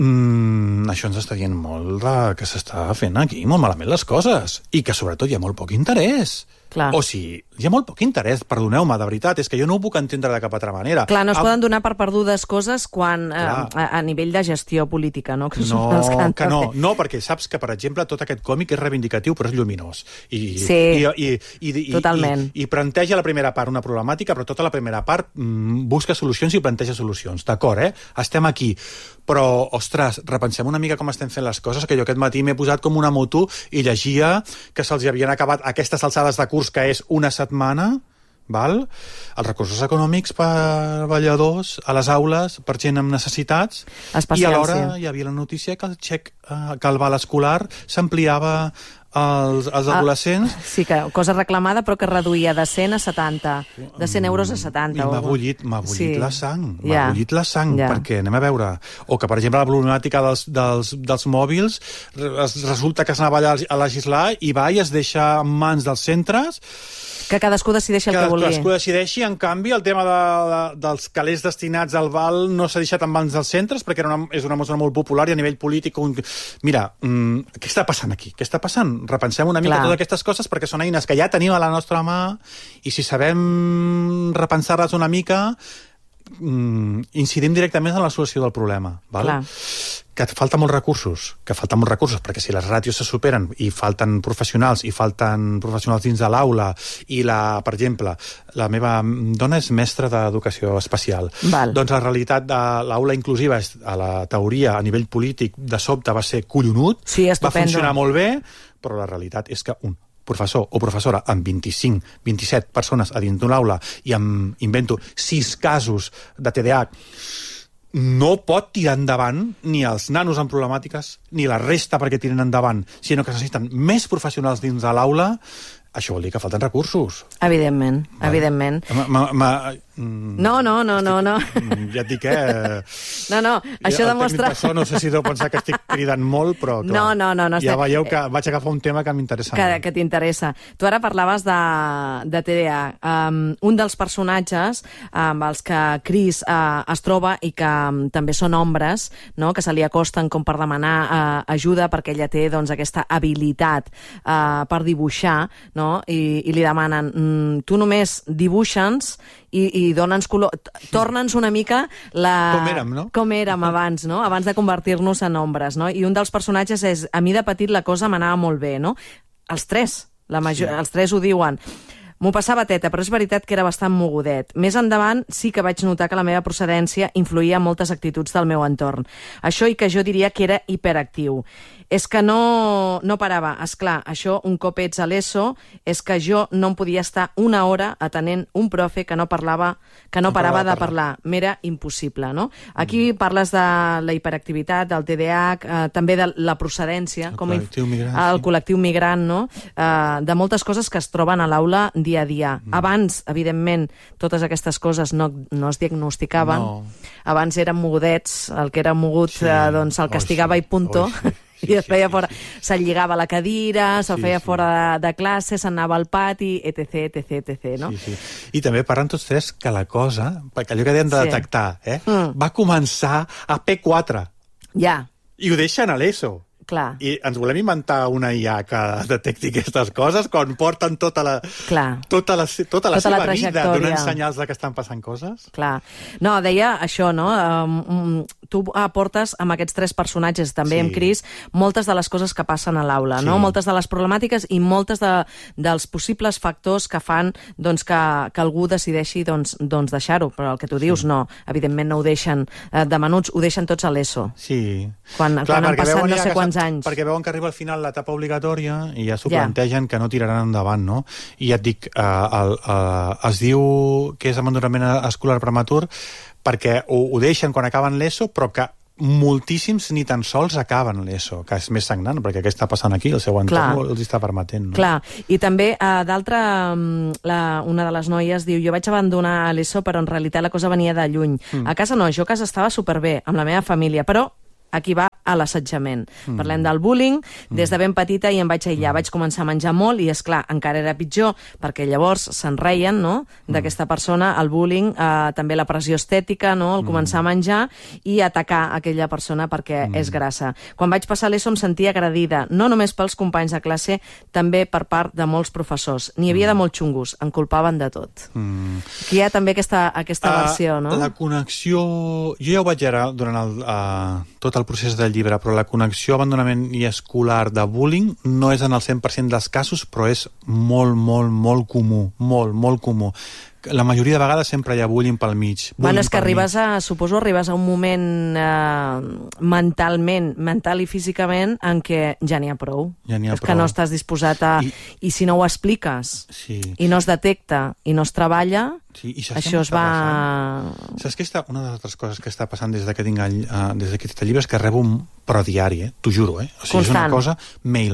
mm, això ens està dient molt de que s'està fent aquí molt malament les coses. I que, sobretot, hi ha molt poc interès. Clar. O sigui, hi ha molt poc interès, perdoneu-me, de veritat, és que jo no ho puc entendre de cap altra manera. Clar, no es a... poden donar per perdudes coses quan eh, a, a nivell de gestió política, no? Que no, que no, no, perquè saps que, per exemple, tot aquest còmic és reivindicatiu, però és lluminós. I, sí, i, i, i, i, totalment. I, i planteja la primera part una problemàtica, però tota la primera part mm, busca solucions i planteja solucions. D'acord, eh? Estem aquí. Però, ostres, repensem una mica com estem fent les coses, que jo aquest matí m'he posat com una moto i llegia que se'ls havien acabat aquestes alçades de curs, que és una setmana, val? Els recursos econòmics per balladors a les aules, per gent amb necessitats, especial, i alhora sí. hi havia la notícia que el xec, eh, que el val escolar s'ampliava els, els adolescents... Ah, sí, que cosa reclamada, però que reduïa de cent a setanta, de cent euros a setanta. I m'ha bullit, m'ha bullit sí. la sang, m'ha ja. bullit la sang, ja. perquè anem a veure... O que, per exemple, la problemàtica dels, dels, dels mòbils, resulta que s'anava a legislar i va i es deixa en mans dels centres... Que cadascú decideixi el que, que vulgui. Cadascú decideixi, en canvi, el tema de, de, dels calés destinats al val no s'ha deixat en mans dels centres, perquè era una, és una mesura molt popular i a nivell polític... Un... Mira, mm, què està passant aquí? Què està passant? Repensem una mica Clar. totes aquestes coses, perquè són eines que ja tenim a la nostra mà, i si sabem repensar-les una mica, mm, incidim directament en la solució del problema. Val? Clar. Que falta molts recursos, que falta molts recursos, perquè si les ràtios se superen i falten professionals, i falten professionals dins de l'aula, i, la, per exemple, la meva dona és mestra d'educació especial. Val. Doncs la realitat de l'aula inclusiva, és, a la teoria, a nivell polític, de sobte va ser collonut, sí, va funcionar molt bé, però la realitat és que un professor o professora amb vint-i-cinc, vint-i-set persones a dins d'una aula i amb, invento, sis casos de T D A H, no pot tirar endavant ni els nanos amb problemàtiques ni la resta perquè tiren endavant, sinó que necessiten més professionals dins de l'aula. Això vol dir que falten recursos. Evidentment, vale. evidentment. Ma, ma, ma, mm, no, no, no, estic, no, no. Ja et dic que... Eh, no, no, això demostra... No sé si deu pensar que estic cridant molt, però clar, no, no, no, no, ja veieu que vaig agafar un tema que m'interessa que, molt. Que t'interessa. Tu ara parlaves de, de T D A H. Um, un dels personatges amb um, els que Chris uh, es troba i que um, també són ombres, no?, que se li acosten com per demanar uh, ajuda perquè ella té doncs, aquesta habilitat uh, per dibuixar, no?, I, i li demanen, mm, tu només dibuixa'ns i, i dona'ns color, torna'ns una mica la... Com érem, no? Com érem abans, no? Abans de convertir-nos en ombres, no? I un dels personatges és, a mi de petit la cosa m'anava molt bé, no? Els tres, la major... sí. Els tres ho diuen. M'ho passava teta, però és veritat que era bastant mogudet. Més endavant sí que vaig notar que la meva procedència influïa en moltes actituds del meu entorn. Això i que jo diria que era hiperactiu. És que no, no parava. Esclar, això, un cop ets a l'ESO, és que jo no em podia estar una hora atenent un profe que no parlava, que no, no parava de parlar. M'era impossible, no? Aquí mm. parles de la hiperactivitat, del T D A H, eh, també de la procedència, el com col·lectiu migrant, el sí. col·lectiu migrant, no? Eh, de moltes coses que es troben a l'aula dia a dia. Mm. Abans, evidentment, totes aquestes coses no, no es diagnosticaven. No. Abans eren mogudets, el que era mogut, sí. eh, doncs el castigava oh, sí. i punto. Oh, sí. Sí, i es feia sí, fora, sí. se'l lligava a la cadira, se'l sí, feia sí. fora de, de classe, s'anava al pati, etc, etc, etc, no? Sí, sí. I també parlen tots tres que la cosa, perquè allò que hem de sí. detectar, eh, mm. va començar a P quatre. Ja. I ho deixen a l'ESO. Clar. I ens volem inventar una I A que detecti aquestes coses quan porten tota la, Clar. tota la, tota la tota seva la vida donant senyals de que estan passant coses? Clar. No, deia això, no? Um, tu aportes amb aquests tres personatges, també sí. amb Chris, moltes de les coses que passen a l'aula, sí. no? Moltes de les problemàtiques i moltes de, dels possibles factors que fan doncs, que, que algú decideixi doncs, doncs deixar-ho, però el que tu dius sí. no, evidentment no ho deixen eh, de menuts, ho deixen tots a l'ESO. Sí. Quan, Clar, quan han passat no sé quants anys. Perquè veuen que arriba al final l'etapa obligatòria i ja s'ho ja. plantegen que no tiraran endavant, no? I ja et dic, eh, el, eh, es diu que és abandonament escolar prematur perquè ho, ho deixen quan acaben l'ESO, però que moltíssims ni tan sols acaben l'ESO, que és més sagnant, perquè què està passant aquí? El seu entorn els està permetent. No? Clar, i també, eh, d'altra, la, una de les noies diu, jo vaig abandonar l'ESO, però en realitat la cosa venia de lluny. Mm. A casa no, jo a casa estava superbé, amb la meva família, però aquí va a l'assetjament. Mm. Parlem del bullying, des de ben petita i em vaig aïllar, mm. vaig començar a menjar molt i, és clar, encara era pitjor, perquè llavors se'n reien, no?, d'aquesta persona, el bullying, eh, també la pressió estètica, no?, el començar a menjar i atacar aquella persona perquè mm. és grassa. Quan vaig passar l'ESO em sentia agredida, no només pels companys de classe, també per part de molts professors. N'hi havia mm. de molt xungos, en culpaven de tot. Mm. Aquí hi ha també aquesta, aquesta uh, versió, no? La connexió... Jo ja ho vaig ara durant el, uh, tot el procés del llibre, però la connexió abandonament i escolar de bullying no és en el cent per cent dels casos, però és molt, molt, molt comú, molt, molt comú. La majoria de vegades sempre hi ha bullying pel mig. Bueno, és que arribes a, suposo, arribes a un moment eh, mentalment, mental i físicament, en què ja n'hi ha prou. Ja n'hi ha és prou. Que no estàs disposat a... I, I si no ho expliques, sí. i no es detecta, i no es treballa, sí, i això es va... Passant? Saps que està, una de les altres coses que està passant des que tinc el, uh, des que tinc el llibre és que rebo un prodiari, eh? T'ho juro, eh? O sigui, és una cosa... Mails.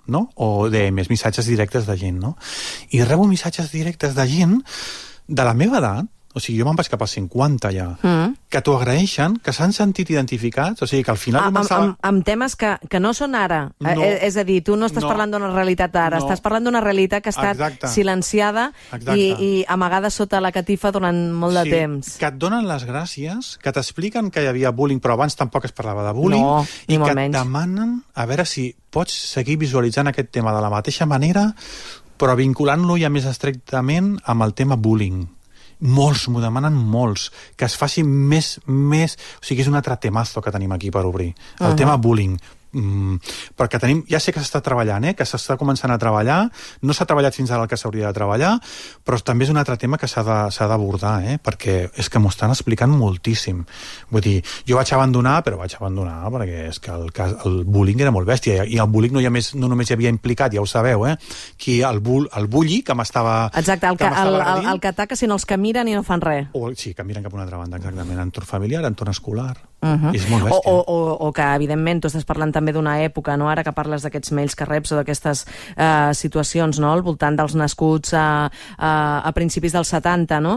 no? O D Ms, missatges directes de gent, no? I rebo missatges directes de gent de la meva edat, o sigui, jo me'n vaig cap als cinquanta ja, mm. que t'ho agraeixen, que s'han sentit identificats, o sigui, que al final... Ah, començava... amb, amb temes que, que no són ara. No, eh, és a dir, tu no estàs no, parlant d'una realitat d'ara, no, estàs parlant d'una realitat que ha estat Exacte. silenciada i, i amagada sota la catifa durant molt de sí, temps. Que et donen les gràcies, que t'expliquen que hi havia bullying, però abans tampoc es parlava de bullying, no, i que menys. et demanen a veure si pots seguir visualitzant aquest tema de la mateixa manera, però vinculant-lo ja més estrictament amb el tema bullying. Molts, m'ho demanen molts, que es faci més, més... O sigui, és un altre temazo que tenim aquí per obrir. El uh-huh. tema bullying. Mm, perquè tenim, ja sé que s'està treballant, eh? que s'està començant a treballar, no s'ha treballat fins ara el que s'hauria de treballar, però també és un altre tema que s'ha d'abordar, eh? perquè és que m'ho estan explicant moltíssim. Vull dir, jo vaig abandonar, però vaig abandonar perquè és que el, el bullying era molt bèstia, i el bullying no, hi ha més, no només hi havia implicat, ja ho sabeu, eh? Qui, el, bull, el bully que m'estava... Exacte, el que, que, el, el, el que ataca sinó els que miren i no fan res. O, sí, que miren cap a una altra banda, exactament. Entorn familiar, entorn escolar. Uh-huh. És molt bèstia. O, o, o que, evidentment, tu estàs parlant també d'una època, no? Ara que parles d'aquests mails que reps o d'aquestes eh, situacions, no? Al voltant dels nascuts a, a, a principis dels setanta, no?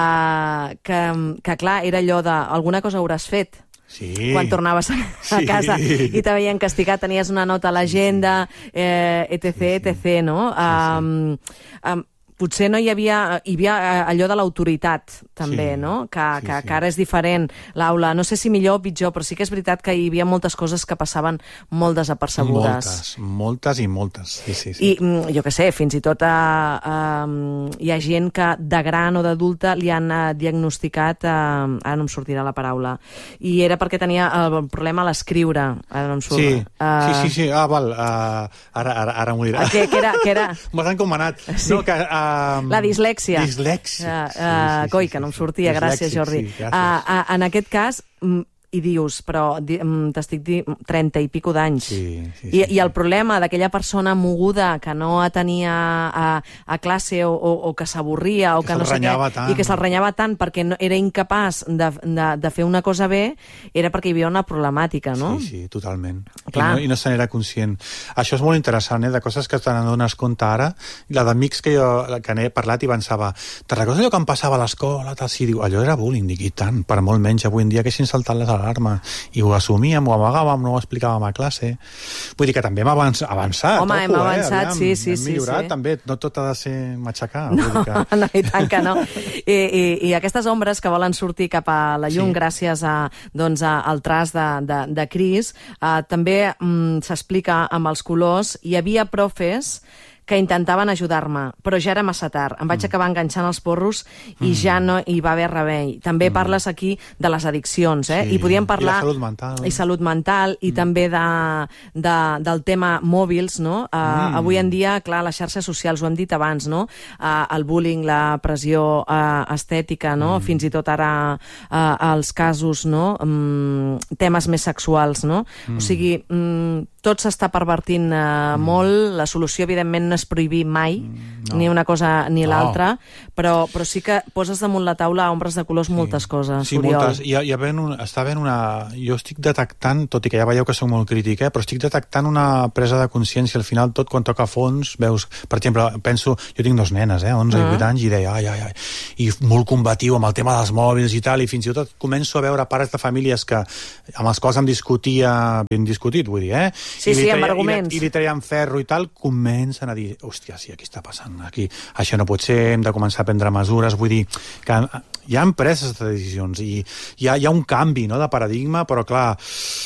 Eh, que, que, clar, era allò de alguna cosa hauràs fet. Sí. Quan tornaves a, a sí. casa i t'havien castigat, tenies una nota a l'agenda, eh, etc, sí, sí. etc, no? Sí, sí. Um, um, potser no hi havia, hi havia allò de l'autoritat, també, sí, no? Que, sí, que, sí. que ara és diferent, l'aula. No sé si millor o pitjor, però sí que és veritat que hi havia moltes coses que passaven molt desapercebudes. Moltes, moltes i moltes. Sí, sí, sí. I jo què sé, fins i tot a, a, hi ha gent que de gran o d'adulta li han diagnosticat, a, ara no em sortirà la paraula, i era perquè tenia el problema a l'escriure. Ara no em surt. Sí, uh, sí, sí, sí. Ah, val. Uh, ara, ara, ara m'ho dirà. Què, què era? Què era? M'ho com ha anat. Sí. No, que... Uh, La dislèxia. Dislèxia. Uh, uh, sí, sí, coi, sí, que no em sí, sortia. sí. Gràcies, Jordi. Sí, gràcies. Uh, uh, en aquest cas, i dius, però t'estic dient trenta i pico d'anys. Sí, sí, sí, I, sí. I el problema d'aquella persona moguda que no atenia a, a classe o, o, o que s'avorria o que, que no sé què, tant. i que se'l renyava tant perquè no, era incapaç de, de, de fer una cosa bé, era perquè hi havia una problemàtica, no? Sí, sí, totalment. Clar. I no, i no se n'era conscient. Això és molt interessant, eh? De coses que te n'adones compte ara. La d'amics que jo que n'he parlat i pensava, te recordes allò que em passava a l'escola? Sí, diu, allò era bullying, dic, i tant, per molt menys avui en dia que hagin saltat les alarma, i ho assumíem, ho amagàvem, no ho explicàvem a classe. Vull dir que també hem avançat. Home, hem avançat, eh? sí, sí, hem millorat, sí. també, no tot ha de ser matxacar. No, vull dir que... no, i tant que no. I, i, I aquestes ombres que volen sortir cap a la llum sí. gràcies a, doncs, a, al traç de, de, de Cris, eh, també mm, s'explica amb els colors. Hi havia profes que intentaven ajudar-me, però ja era massa tard. Em vaig mm. acabar enganxant els porros i mm. ja no hi va haver remei. També mm. parles aquí de les addiccions, eh? Sí. I podíem parlar... I la salut mental. I salut mental, i mm. també de, de, del tema mòbils, no? Uh, mm. Avui en dia, clar, les xarxes socials, ho hem dit abans, no? Uh, el bullying, la pressió uh, estètica, no? Mm. Fins i tot ara uh, els casos, no? Um, temes més sexuals, no? Mm. O sigui, um, tot s'està pervertint uh, mm. molt. La solució, evidentment, no és prohibir mai, no. ni una cosa ni no. l'altra, però, però sí que poses damunt la taula ombres de colors sí. moltes coses, sí, Oriol. Moltes. Hi ha, hi ha ben un, està ben una... Jo estic detectant, tot i que ja veieu que soc molt crític, eh, però estic detectant una presa de consciència. Al final, tot quan toca fons, veus... Per exemple, penso... Jo tinc dos nenes, eh, onze uh -huh. i vuit anys, i deia, ai, ai, ai... I molt combatiu amb el tema dels mòbils i tal, i fins i tot començo a veure pares de famílies que, amb els quals em discutia, ben discutit, vull dir, eh? Sí, I sí, treia, amb arguments. I, i li treien ferro i tal, comencen a dir, hòstia, sí, aquí està passant, aquí, això no pot ser, hem de començar a prendre mesures, vull dir, que hi ha preses de decisions i hi ha, hi ha un canvi, no?, de paradigma, però clar,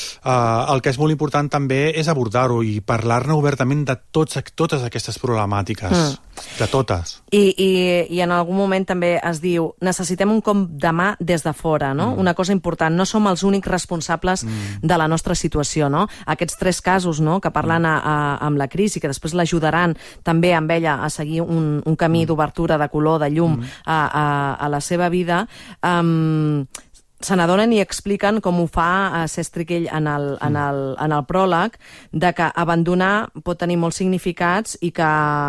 eh, el que és molt important també és abordar-ho i parlar-ne obertament de tots, totes aquestes problemàtiques, mm. de totes. I, i, I en algun moment també es diu, necessitem un cop de mà des de fora, no? Mm. Una cosa important, no som els únics responsables mm. de la nostra situació, no? Aquests tres casos, no?, que parlen a, a, amb la crisi, que després l'ajudaran també amb ella a seguir un, un camí mm. d'obertura, de color, de llum mm. a, a, a la seva vida, Um, se n'adonen i expliquen com ho fa a Cesc Triquell en el, en, el, en el pròleg, de que abandonar pot tenir molts significats i que,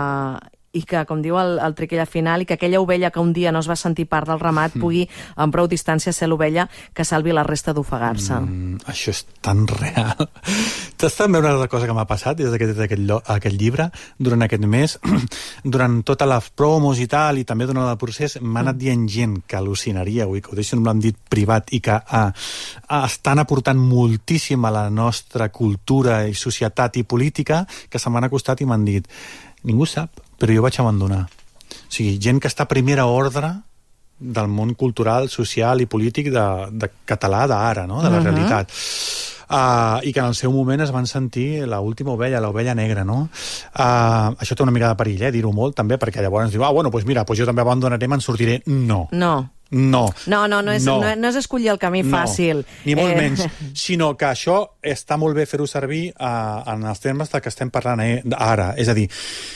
i que, com diu el, el Triquell al final, i que aquella ovella que un dia no es va sentir part del ramat mm. pugui amb prou distància ser l'ovella que salvi la resta d'ofegar-se. Mm, això és tan real, Saps també una altra cosa que m'ha passat des d'aquest, aquest, aquest llibre, durant aquest mes, durant tota la promos i tal, i també durant el procés, m'ha anat dient gent que al·lucinaria, avui, que ho deixo en l'àmbit privat, i que uh, uh, estan aportant moltíssim a la nostra cultura i societat i política, que se m'han acostat i m'han dit, ningú sap, però jo vaig abandonar. O sigui, gent que està a primera ordre del món cultural, social i polític de, de català d'ara, no? De la uh-huh. realitat. Uh, I que en el seu moment es van sentir l'última ovella, l'ovella negra, no? Uh, això té una mica de perill, eh, dir-ho molt, també, perquè llavors diu, ah, bueno, doncs mira, pues jo també abandonaré, me'n sortiré. No. No. No. No, no, no és, no. No, no és escollir el camí no. fàcil. Ni molt eh... menys, sinó que això està molt bé fer-ho servir uh, en els termes de que estem parlant eh, ara. És a dir,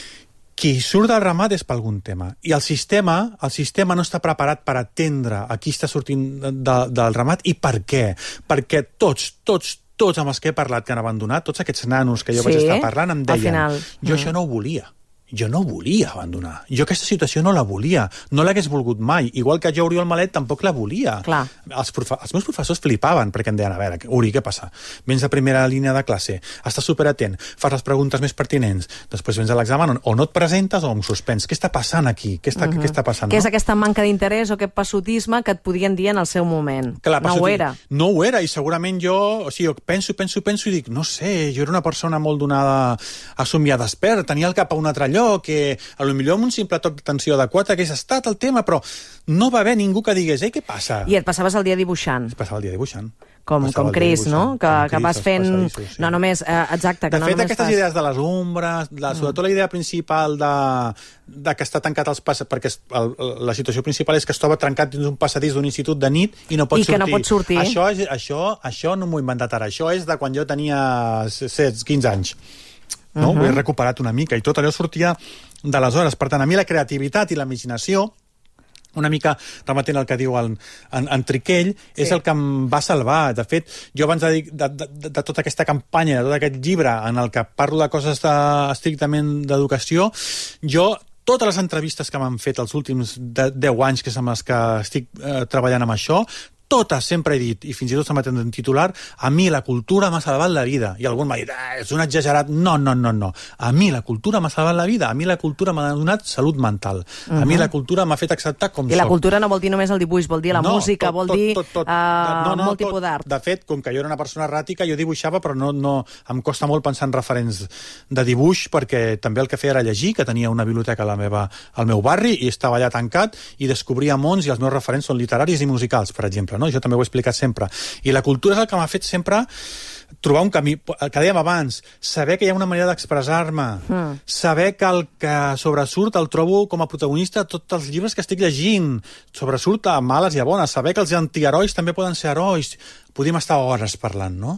qui surt del ramat és per algun tema. I el sistema, el sistema no està preparat per atendre a qui està sortint de, del ramat i per què. Perquè tots, tots, tots amb els que he parlat que han abandonat, tots aquests nanos que jo sí, vaig estar parlant, em deien, final. jo mm. això no ho volia. Jo no volia abandonar. Jo aquesta situació no la volia. No l'hagués volgut mai. Igual que jo, Oriol Malet, tampoc la volia. Clar. Els, profe els meus professors flipaven perquè em deien, a veure, Uri, què passa? Vens a primera línia de classe, estàs superatent, fas les preguntes més pertinents, després vens a l'examen o no et presentes o em suspens. Què està passant aquí? Què està, uh -huh. què està passant? Què no? és aquesta manca d'interès o aquest passotisme que et podien dir en el seu moment? Clar, no ho era. No ho era, i segurament jo, o sigui, jo penso, penso, penso i dic, no sé, jo era una persona molt donada a somiar despert, tenia el cap a un altre lloc, que a lo millor amb un simple toc d'atenció adequat hagués estat el tema, però no va haver ningú que digués, ei, què passa? I et passaves el dia dibuixant. Es passava el dia dibuixant. Com, com Cris, no? Que, que vas fent... Sí. No només... Eh, exacte. De que no fet, aquestes fas... idees de les ombres, la, sobretot la idea principal de, de que està tancat els passadís, perquè el, la situació principal és que es troba trencat dins un passadís d'un institut de nit i no pot I sortir. I que no pot sortir. Això, és, això, això no m'ho he inventat ara. Això és de quan jo tenia setze, quinze anys. No? Uh-huh. Ho he recuperat una mica i tot allò sortia d'aleshores. Per tant, a mi la creativitat i la imaginació, una mica remetent al que diu en, en, en Triquell, sí. és el que em va salvar. De fet, jo abans de, de, de, de tota aquesta campanya, de tot aquest llibre en el que parlo de coses de, estrictament d'educació, jo totes les entrevistes que m'han fet els últims deu anys, que és amb les que estic eh, treballant amb això, totes sempre he dit, i fins i tot s'ha metent en titular, a mi la cultura m'ha salvat la vida. I algú m'ha dit, ah, és un exagerat. No, no, no, no. A mi la cultura m'ha salvat la vida. A mi la cultura m'ha donat salut mental. Uh-huh. A mi la cultura m'ha fet acceptar com soc. I la cultura no vol dir només el dibuix, vol dir la no, música, tot, vol tot, dir tot, tot, tot. Uh, no, no, molt tipus d'art. De fet, com que jo era una persona erràtica, jo dibuixava, però no, no, em costa molt pensar en referents de dibuix, perquè també el que feia era llegir, que tenia una biblioteca a la meva, al meu barri, i estava allà tancat, i descobria mons, i els meus referents són literaris i musicals, per exemple. No? Jo també ho he explicat sempre. I la cultura és el que m'ha fet sempre trobar un camí, el que dèiem abans, saber que hi ha una manera d'expressar-me, mm. saber que el que sobresurt el trobo com a protagonista de tots els llibres que estic llegint, sobresurt a males i a bones, saber que els antiherois també poden ser herois, podíem estar hores parlant, no?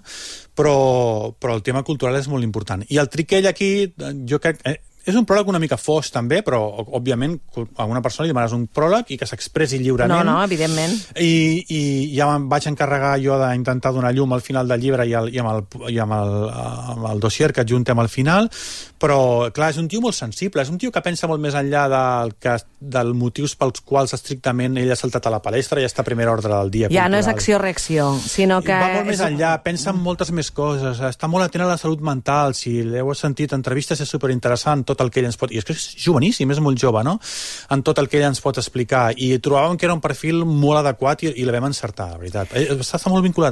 Però, però el tema cultural és molt important. I el Triquell aquí, jo crec... Eh, és un pròleg una mica fos, també, però, òbviament, a una persona li demanes un pròleg i que s'expressi lliurement. No, no, evidentment. I, i ja em vaig encarregar jo d'intentar donar llum al final del llibre i, el, i, amb, el, i amb, el, amb el dossier que adjuntem al final, però, clar, és un tio molt sensible, és un tio que pensa molt més enllà del, que, del motius pels quals estrictament ell ha saltat a la palestra i està a primera ordre del dia. Ja cultural. No és acció-reacció, sinó que... I va molt és... més enllà, pensa en moltes més coses, està molt atent a la salut mental, si l'heu sentit entrevistes és superinteressant, tot el que ell ens pot... I és que és joveníssim, és molt jove, no? En tot el que ell ens pot explicar. I trobàvem que era un perfil molt adequat i, i la vam encertar, la veritat. Està, està molt vinculat